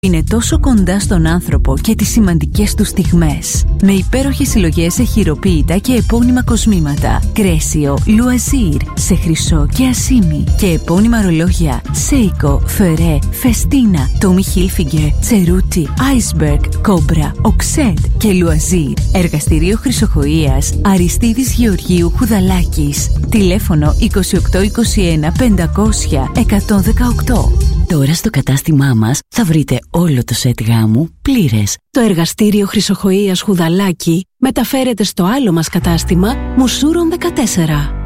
Είναι τόσο κοντά στον άνθρωπο και τις σημαντικές του στιγμές. Με υπέροχες συλλογές σε χειροποίητα και επώνυμα κοσμήματα. Κρέσιο, Λουαζίρ, σε χρυσό και ασίμι. Και επώνυμα ρολόγια Seiko, Ferré, Festina, Tommy Hilfiger, Cerruti, Iceberg, Cobra, Oxed και Λουαζίρ. Εργαστηρίο χρυσοχοΐας Αριστίδης Γεωργίου Χουδαλάκης. Τηλέφωνο 2821 500 118. Τώρα στο κατάστημά μας θα βρείτε όλο το σετ γάμου πλήρες. Το εργαστήριο χρυσοχοΐας Χουδαλάκη μεταφέρεται στο άλλο μας κατάστημα Μουσούρον 14.